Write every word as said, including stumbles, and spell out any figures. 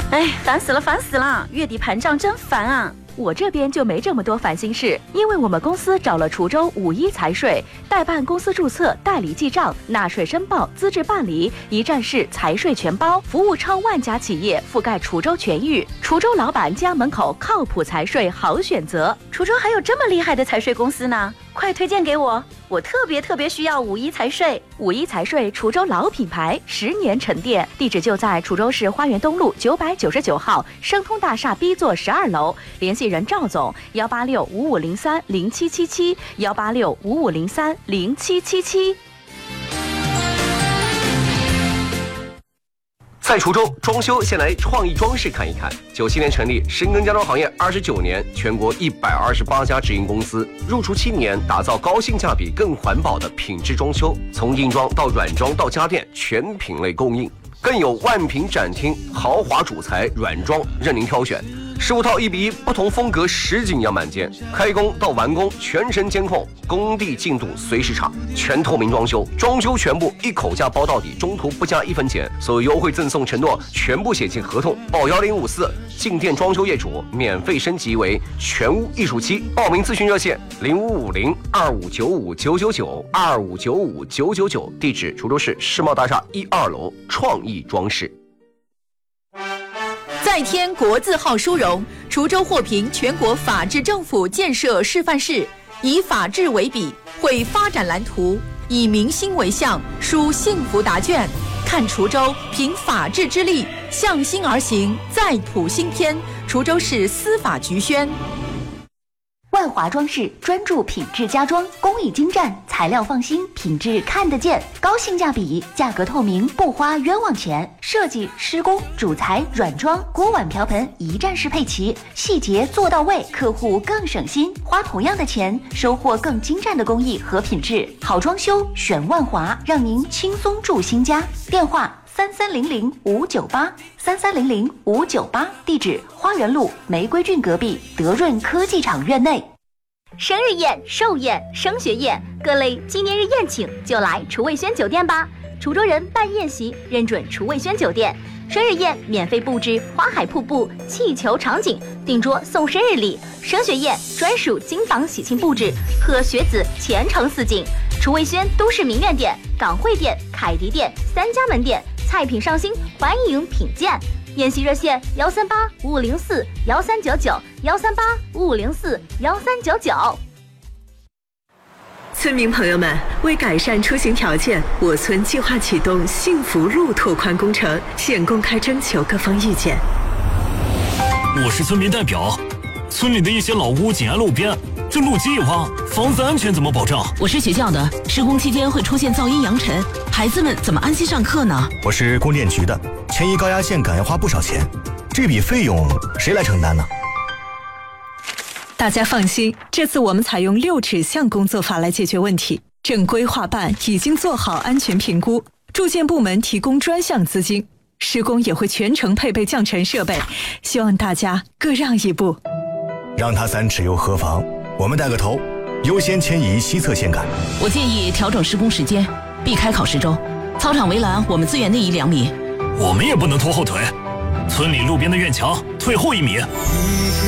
哎，烦死了，烦死了！月底盘账真烦啊！我这边就没这么多烦心事，因为我们公司找了滁州五一财税，代办公司注册、代理记账、纳税申报、资质办理，一站式财税全包，服务超万家企业，覆盖滁州全域。滁州老板家门口靠谱财税好选择。滁州还有这么厉害的财税公司呢，快推荐给我！我特别特别需要五一财税。五一财税滁州老品牌，十年沉淀，地址就在滁州市花园东路九百九十九号生通大厦 B 座十二楼，联系人赵总幺八六五五零三零七七七幺八六五五零三零七七七。 在滁州装修，先来创意装饰看一看。九七年成立，深耕家装行业二十九年，全国一百二十八家直营公司，入驻七年，打造高性价比、更环保的品质装修，从硬装到软装到家电，全品类供应，更有万品展厅，豪华主材软装任您挑选。十五套一比一，不同风格实景样板间，开工到完工全程监控，工地进度随时查，全透明装修，装修全部一口价包到底，中途不加一分钱，所有优惠赠送承诺全部写进合同。报幺零五四，进店装修业主免费升级为全屋艺术漆。报名咨询热线零五五零二五九五九九九二五九五九九九，地址滁州市世贸大厦一二楼创意装饰。 再添国字号殊荣，滁州获评全国法治政府建设示范市，以法治为笔，绘发展蓝图，以民心为向，书幸福答卷。看滁州凭法治之力，向心而行，再谱新篇。滁州市司法局宣。 万华装饰专注品质家装，工艺精湛，材料放心，品质看得见，高性价比，价格透明，不花冤枉钱。设计、施工、主材、软装、锅碗瓢盆一站式配齐，细节做到位，客户更省心，花同样的钱，收获更精湛的工艺和品质。好装修选万华，让您轻松住新家。电话三三零零五九八三三零零五九八，地址花园路玫瑰郡隔壁德润科技厂院内。 生日宴、寿宴、升学宴，各类纪念日宴请就来厨卫轩酒店吧。滁州人办宴席认准厨卫轩酒店，生日宴免费布置花海瀑布、气球场景，订桌送生日礼；升学宴专属金榜喜庆布置，贺学子前程似锦。厨卫轩都市名苑店、港汇店、凯迪店三家门店，菜品上新，欢迎品鉴。宴席热线幺三八五五零四幺三九九幺三八五五零四幺三九九。 村民朋友们，为改善出行条件，我村计划启动幸福路拓宽工程，现公开征求各方意见。 我是村民代表，村里的一些老屋紧挨路边，这路基一挖，房子安全怎么保障？ 我是学校的，施工期间会出现噪音扬尘，孩子们怎么安心上课呢？ 我是供电局的，迁移高压线杆要花不少钱，这笔费用谁来承担呢？ 大家放心，这次我们采用六指向工作法来解决问题。正规划办已经做好安全评估，住建部门提供专项资金，施工也会全程配备降尘设备，希望大家各让一步。 让他三尺又何妨？我们带个头，优先迁移西侧线杆。 我建议调整施工时间，避开考试周。操场围栏我们资源内移两米。 我们也不能拖后腿，村里路边的院墙退后一米。